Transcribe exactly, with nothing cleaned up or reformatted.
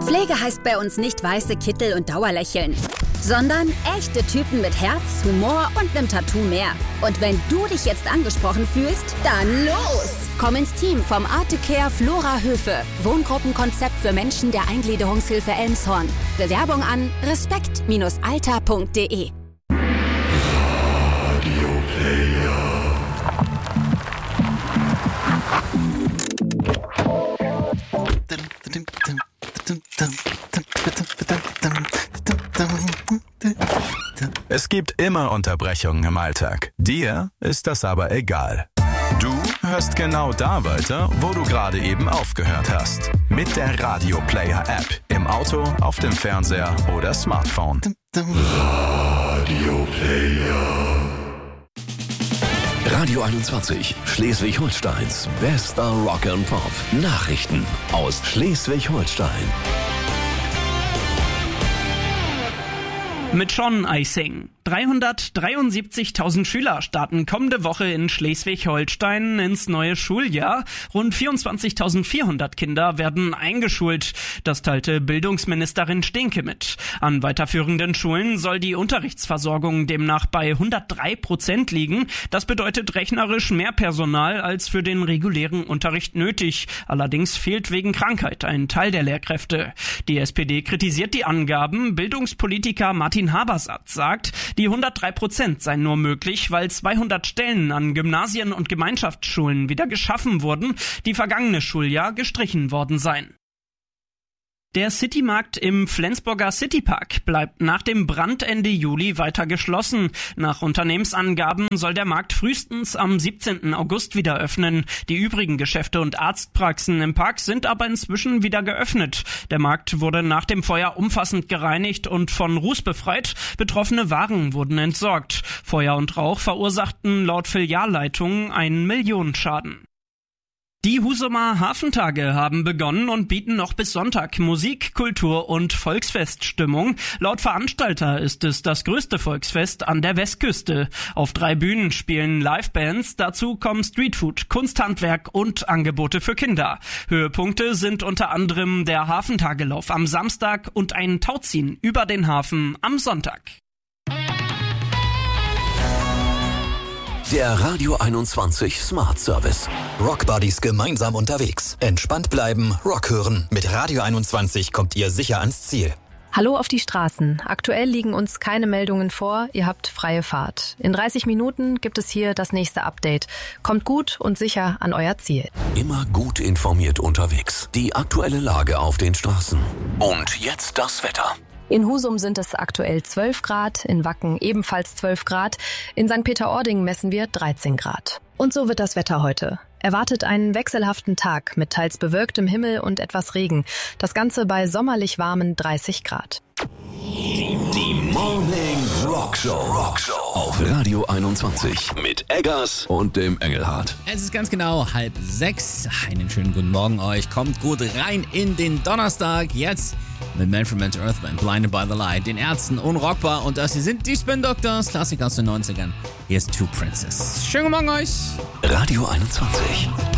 Pflege heißt bei uns nicht weiße Kittel und Dauerlächeln, sondern echte Typen mit Herz, Humor und nem Tattoo mehr. Und wenn du dich jetzt angesprochen fühlst, dann los! Komm ins Team vom Artecare Flora Höfe. Wohngruppenkonzept für Menschen der Eingliederungshilfe Elmshorn. Bewerbung an respekt Alter punkt de. Es gibt immer Unterbrechungen im Alltag. Dir ist das aber egal. Du hörst genau da weiter, wo du gerade eben aufgehört hast. Mit der Radio Player App. Im Auto, auf dem Fernseher oder Smartphone. Radio Player. Radio einundzwanzig, Schleswig-Holsteins bester Rock and Pop. Nachrichten aus Schleswig-Holstein. Mit Sean Eising. dreihundertdreiundsiebzigtausend Schüler starten kommende Woche in Schleswig-Holstein ins neue Schuljahr. Rund vierundzwanzigtausendvierhundert Kinder werden eingeschult. Das teilte Bildungsministerin Stehnke mit. An weiterführenden Schulen soll die Unterrichtsversorgung demnach bei hundertdrei Prozent liegen. Das bedeutet rechnerisch mehr Personal als für den regulären Unterricht nötig. Allerdings fehlt wegen Krankheit ein Teil der Lehrkräfte. Die S P D kritisiert die Angaben. Bildungspolitiker Martin Habersaat sagt, die hundertdrei Prozent seien nur möglich, weil zweihundert Stellen an Gymnasien und Gemeinschaftsschulen wieder geschaffen wurden, die vergangene Schuljahr gestrichen worden seien. Der Citymarkt im Flensburger Citypark bleibt nach dem Brand Ende Juli weiter geschlossen. Nach Unternehmensangaben soll der Markt frühestens am siebzehnten August wieder öffnen. Die übrigen Geschäfte und Arztpraxen im Park sind aber inzwischen wieder geöffnet. Der Markt wurde nach dem Feuer umfassend gereinigt und von Ruß befreit. Betroffene Waren wurden entsorgt. Feuer und Rauch verursachten laut Filialleitung einen Millionenschaden. Die Husumer Hafentage haben begonnen und bieten noch bis Sonntag Musik, Kultur und Volksfeststimmung. Laut Veranstalter ist es das größte Volksfest an der Westküste. Auf drei Bühnen spielen Livebands, dazu kommen Streetfood, Kunsthandwerk und Angebote für Kinder. Höhepunkte sind unter anderem der Hafentagelauf am Samstag und ein Tauziehen über den Hafen am Sonntag. Der Radio einundzwanzig Smart Service. Rock Buddies gemeinsam unterwegs. Entspannt bleiben, Rock hören. Mit Radio einundzwanzig kommt ihr sicher ans Ziel. Hallo auf die Straßen. Aktuell liegen uns keine Meldungen vor. Ihr habt freie Fahrt. In dreißig Minuten gibt es hier das nächste Update. Kommt gut und sicher an euer Ziel. Immer gut informiert unterwegs. Die aktuelle Lage auf den Straßen. Und jetzt das Wetter. In Husum sind es aktuell zwölf Grad, in Wacken ebenfalls zwölf Grad, in Sankt Peter-Ording messen wir dreizehn Grad. Und so wird das Wetter heute. Erwartet einen wechselhaften Tag mit teils bewölktem Himmel und etwas Regen. Das Ganze bei sommerlich warmen dreißig Grad. Die Morning Rock Show. Rock Show auf Radio einundzwanzig mit Eggers und dem Engelhardt. Es ist ganz genau halb sechs. Einen schönen guten Morgen euch. Kommt gut rein in den Donnerstag. Jetzt mit Man from Mental Earth Band, Blinded by the Light, den Ärzten, unrockbar. Und das hier sind die Spin Doctors, Klassik aus den neunzigern. Hier ist Two Princess. Schönen guten Morgen euch. Radio einundzwanzig.